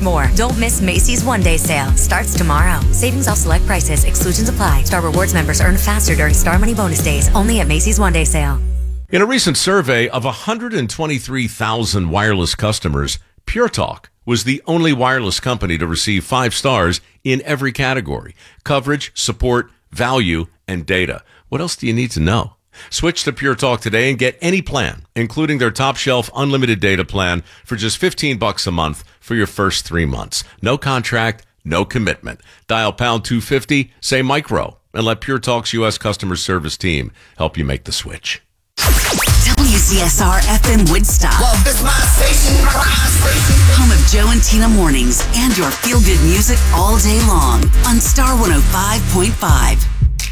more. Don't miss Macy's one-day sale. Starts tomorrow. Savings off select prices. Exclusions apply. Star Rewards members earn faster during Star Money bonus days. Only at Macy's one-day sale. In a recent survey of 123,000 wireless customers, Pure Talk was the only wireless company to receive 5 stars in every category: coverage, support, value, and data. What else do you need to know? Switch to Pure Talk today and get any plan, including their top shelf unlimited data plan for just $15 a month for your first 3 months. No contract, no commitment. Dial pound 250, say micro, and let Pure Talk's U.S. customer service team help you make the switch. WCSR FM Woodstock. Love is my station, my station. Home of Joe and Tina mornings and your feel-good music all day long on Star 105.5.